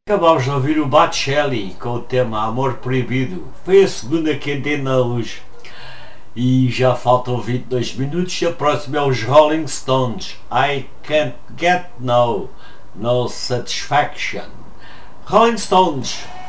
Acabámos de ouvir o Bocelli com o tema Amor Proibido. Foi a segunda que entrei na luz. E já faltam 22 minutos. A próxima é os Rolling Stones. I can't get no satisfaction. Rolling Stones.